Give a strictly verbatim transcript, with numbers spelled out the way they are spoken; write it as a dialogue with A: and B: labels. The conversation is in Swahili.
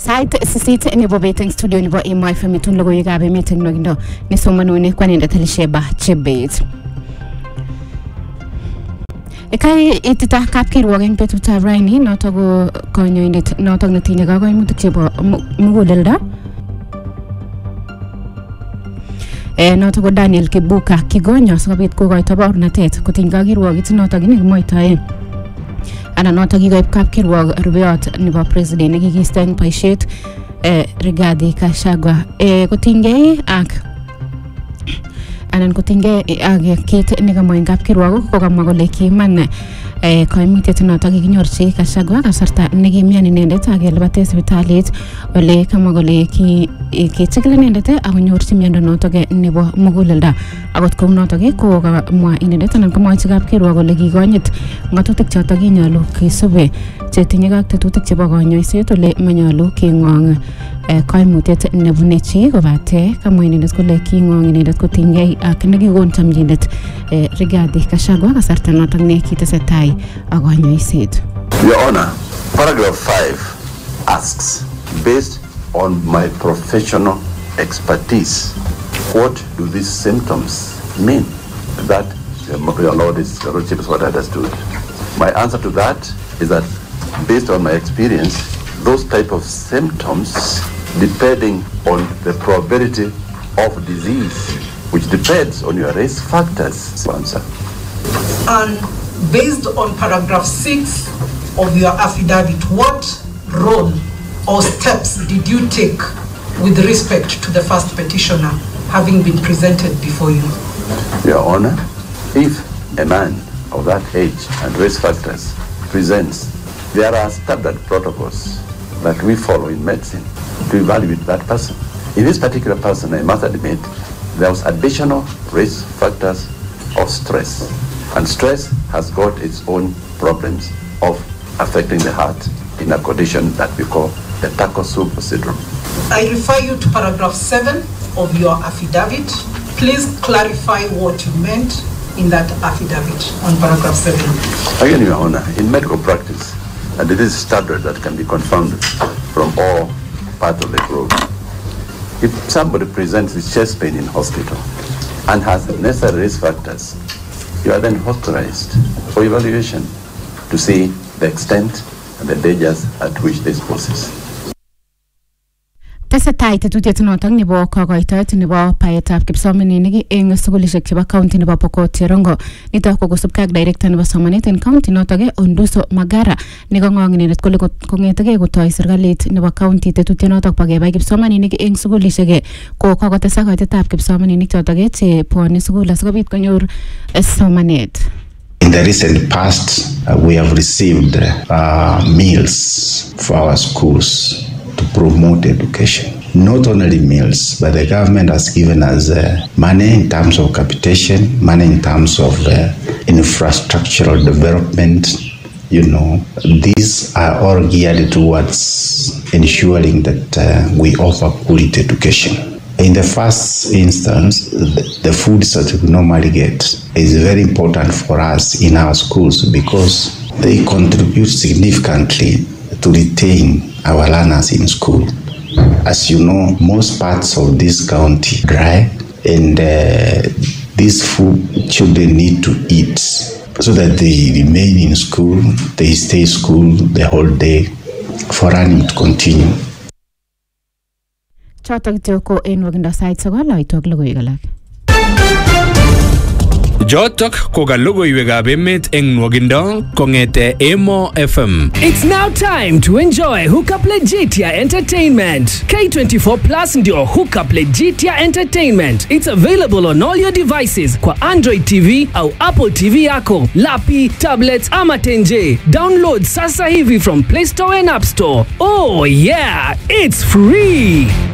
A: Sait sisit nebo bet eng studio nebo M Y F M tun logoiwekab emet eng nwakindo nesomanune kwanindet Elisheba Chebet. Ekai itita kapkirwok eng betutab raini notok ko kanyoindet notok netinye kakoimutik chebo muguleldo. Eh notok ko Daniel Kibuka Kigonyo sikobit kokoito baornatet kotiny kakirwokit notok nekimoitoe ana notok kikoib kapkirwok rubeyot nebo president nekikisto eng boisiet eh Rigathi Gachagua eh kotinygei ak anan kotinygei ak kit nekamwa eng kapkirwok kokamwa kole kiman eh koimutiet notok kikinyorchi Gachagua kasarta nekimian inendet ak kelebate sipitalit ole kamwa kole ki kichikil inendet akonyorchi miondo notok nebo muguleldo akot kou notok ko kamwa inendet anan komwochi kapkirwok kole kikonyit ngatutik chotok kinyolu kisube chetinye ak tetutik chebo konyoiset ole manyolu keng'ong koimutiet nebune chi kobate kamwa inendet kole king'ong inendet kotinygei ak nekikon chamchinet Rigathi Gachagua kasarta notok ne kitesetai ak konyoiset.
B: Your Honor, paragraph five asks, based on my professional expertise, what do these symptoms mean? That, your Lord, is Lordship is what I understood. My answer to that is that, based on my experience, those type of symptoms, depending on the probability of disease, which depends on your risk factors. Answer.
C: And based on paragraph six of your affidavit, what role or steps did you take with respect to the first petitioner having been presented before you?
B: Your Honor, if a man of that age and risk factors presents, there are standard protocols that we follow in medicine to evaluate that person. In this particular person, I must admit, there was additional risk factors of stress. And stress has got its own problems of affecting the heart in a condition that we call the Takotsubo syndrome.
C: I refer you to paragraph seven of your affidavit. Please clarify what you meant in that affidavit on paragraph seven.
B: Again, Your Honor, in medical practice, and it is standard that can be confounded from all parts of the globe. If somebody presents with chest pain in hospital and has the necessary risk factors, you are then hospitalized for evaluation to see the extent and the dangers at which this poses.
A: Tesetai tetutiet notok nebo kokoitoet nebo paetab kipsomaninik eng sukulishek chebo county nebo Pokot Cherongo. Nitok ko kosubkei ak director nebo somanet eng county notok Onduso Magara nekang'ong inendet kole kong'etegei kotoi serikalit nebo county tetutiet notok bo kebai kipsomaninik eng sukulishek ko kokotesak koitetab kipsomaninik chotok che bwone sukul asikobit konyor somanet.
D: In the recent past, uh, we have received uh, meals for our schools to promote education. Not only meals, but the government has given us uh, money in terms of capitation, money in terms of uh, infrastructural development. You know, these are all geared towards ensuring that uh, we offer quality education. In the first instance, the, the foods that we normally get is very important for us in our schools because they contribute significantly to retain our learners in school. As you know, most parts of this county dry, and uh, this food children need to eat so that they remain in school, they stay in school the whole day for learning to continue.
A: Chotok joko en wakindo sait sokol loitok logoiwek alak.
E: Jotok ko ka logoiwekab emet eng nwakindo kong'ete Emo F M.
F: It's now time to enjoy Hookup Legitia Entertainment. K twenty-four Plus ndio Hookup Legitia Entertainment. It's available on all your devices kwa Android T V au Apple T V yako, lapi, tablets ama tenje. Download sasa hivi from Play Store and App Store. Oh yeah, it's free.